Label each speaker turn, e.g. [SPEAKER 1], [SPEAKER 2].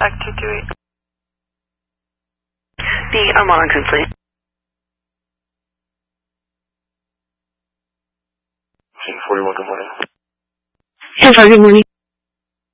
[SPEAKER 1] Back 228.
[SPEAKER 2] The Arlington, please.
[SPEAKER 3] 41, good morning.
[SPEAKER 2] 10-5, good morning.